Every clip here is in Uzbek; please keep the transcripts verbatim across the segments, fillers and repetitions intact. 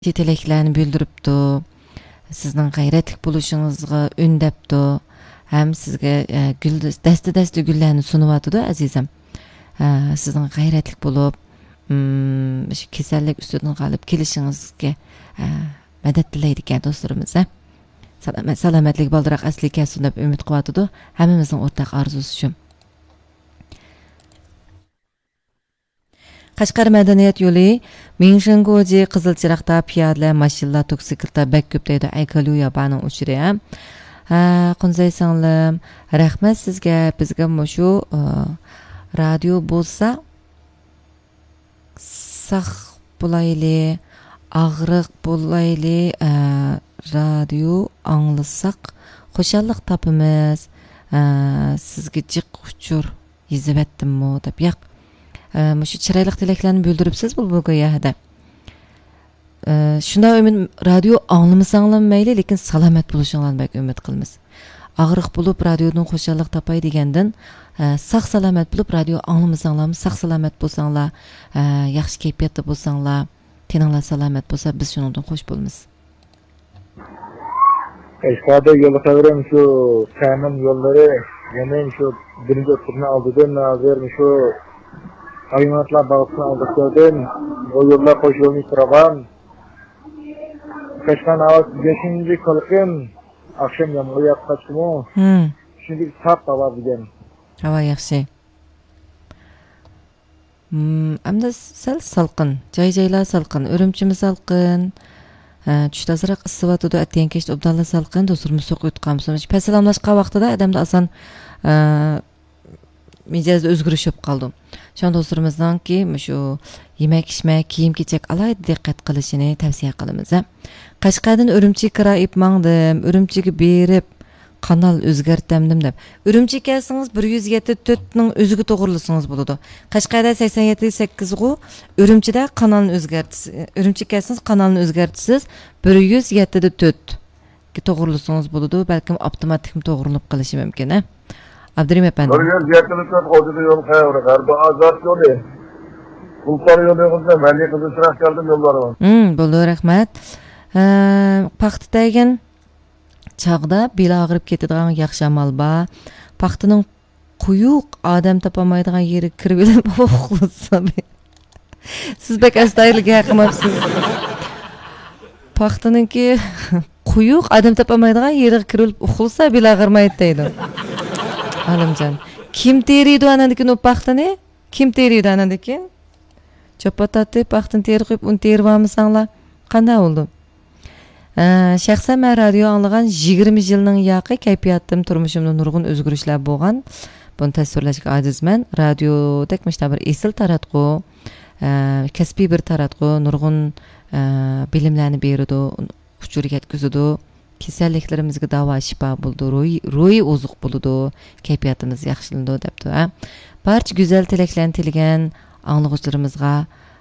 tileklerini bildiripdi. Sizning g'ayratli bo'lishingizga ündepdi. Hem sizge e, gül desti desti güllerini sunuvatıdı azizim. E, sizin gayretlik bulup hmm, kesellik üstünden kalıp kelişinizge e, medet dileydik ya dostlarımız. Salamet, salametlik baldırak asli kesin dep ümit kıvatıdı. Hemimizin ortak arzusu şu. Qashqar madaniyat yo'li Mingshingoji Qizilchiroqda piyoda, mashinalar, toksiklda bek ko'p deydi Aykalu yabaning uchri ham. Ha, Qunzay singlim, rahmat sizga. Bizga mushu radio bo'lsa saq bo'layli, og'riq bo'layli, radio anglasak xo'shallik topimiz. Sizga jiq uchur yizibatdimmi deb yo'q. Mushu chiroyli tilaklarni bildiribsiz bu bo'lgayada. Shunda umid radio anglamasanglar mayli, lekin salomat bo'lishinglarni bak umid qilamiz. Og'riq bo'lib radiodan xo'shallik topay degandan saq salomat bo'lib radio anglamasanglar, saq salomat bo'lsanglar, yaxshi kayfiyatda bo'lsanglar, teninglar salomat bo'lsa, biz shundan xush bo'lamiz. Qashqarda yo'l qadrim shu ta'min yo'llari, yana shu birinchi turni oldidan hozir shu hayvanotlar bag'isini oldidan bu yo'llar qo'shilib turgan. Qashqar havo beshinchi qilqin akşam yağmur yağışımı. Hmm. Şimdi sap hava bugün. Hava yaxshi. Hmm, amda sal salqin, joy-joylar salqin, Urumchimi salqin. Tushda azroq issivatida atgan kechda obdalla salqin, do'stirimiz so'q o'tqamsiz. Pasalamlashqa vaqtida odamda asan mijozda o'zgarish bo'lib qoldi. Shon do'stirimizdanki, shu yemak-ichmak, kiyim-kechak alayda diqqat qilishini tavsiya qilamiz. Qashqardan Urumchiga kirib mangdim, Urumchiga berib kanal o'zgartamdim deb. Urumchiga kelsangiz bir yuz yetti to'rt ning o'ziga to'g'rilasangiz bo'ladi. Qashqarda sakson yetti sakkiz g'u, Urumchida kanalni o'zgartisiz. Urumchiga kelsangiz kanalni o'zgartisiz bir yuz yetti to'rt ga to'g'rilasangiz bo'ladi. Balkim avtomatik to'g'rilib qilishi mumkin, ha? Abdurim efendim. bir yuz yetti to'rt hozirda yo'l qayerda? Garba azat yo'li. Bultar yo'lig'ida Mali Qizilchiroq keldim yo'llari bor. Hmm, bo'ldi, rahmat. Paxtadan chaqda bel og'rib ketadigan yaxshi amal bor. Paxtaning quyuq odam topamaydigan yeri kirib uxlasa. Siz bek astayliga qilmabsiz. Paxtaninki quyuq odam topamaydigan yeri kirib uxlasa bel og'rimaydi deydi. Alimjon. Kim teriydi anandikin o paxtani? Kim teriydi anandikin? Chopatati paxtani teri qo'yib uni teribamsanglar. Qanday bo'ldi? Shaxsan men radio anglagan yigirma yilning yaqi kayfiyatim turmushimda nurg'un o'zgarishlar bo'lgan. Buni tasvirlashga ojizman. Radiodek mishta bir esil taratqu, kasbiy bir taratqu, nurg'un bilimlarni beradi, uchurga yetkazadi. Kasalliklarimizga davo shifo bo'ldi, ro'yi oziq bo'ldi, kayfiyatimiz yaxshilandi debdi. Barcha go'zal tilaklarni tilgan anglovchilarimizga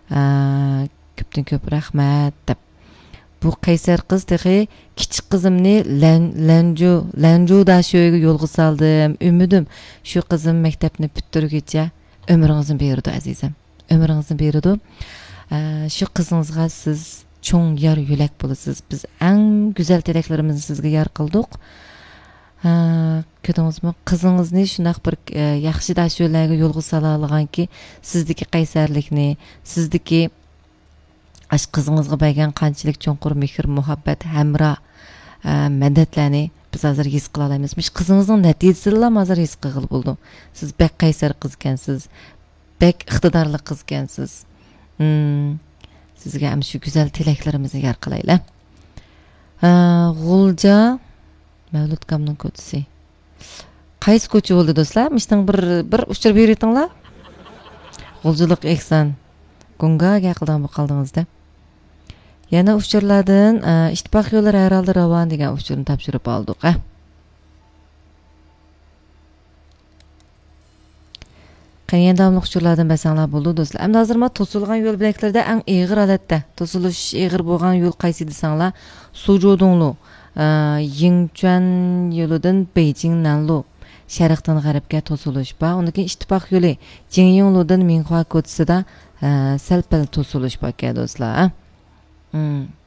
ko'pdan ko'p rahmat deb. Bu qaysar qiz texi kichik qizimni lanju lanju dashoyga yo'lga soldim. Umidim shu qizim maktabni bitirguncha umringizni berdi azizim. Umringizni berdi. Shu qizingizga siz cho'ng yar yo'lak bo'lasiz. Biz eng go'zal tilaklarimizni sizga yar qildik. Ko'rdingizmi? Qizingizni shunday bir yaxshi dashoylarga yo'lga sola olganki, sizdagi qaysarlikni, sizdagi ash qizingizga bergan qanchalik cho'nqur mehr, muhabbat, hamra, madatlarni biz hozir his qila olamiz. Mish qizingizning natijasini hozir his qilib bo'ldim. Siz bek qaysar qiz ekansiz, bek iqtidorli qiz ekansiz. Hmm. Sizga ham shu go'zal tilaklarimizni yar qilaylar. G'ulja Mavlud kamning ko'chisi. Qaysi ko'cha bo'ldi do'stlar? Mishdan bir bir uchirib beritinglar. G'uljilik ehson. Gungaga qildan qaldingizda. Yana uchurlardan ittifoq yo'llari herhalde ravon degan uchurni topshirib oldik, ha. Qanday davomli uchurlardan basanglar bo'ldi do'stlar. Endi hozir men to'silgan yo'l bilaklarda eng og'ir holatda, to'silish og'ir bo'lgan yo'l qaysi desanglar, Sujudonglu, Yingchuan yo'lidan Beijing Nanlu, sharqdan g'arbga to'silish bor. Undan keyin ittifoq yo'li Jingyongludan Minhua ko'chasida sal-pal to'silish bor do'stlar. Hmm.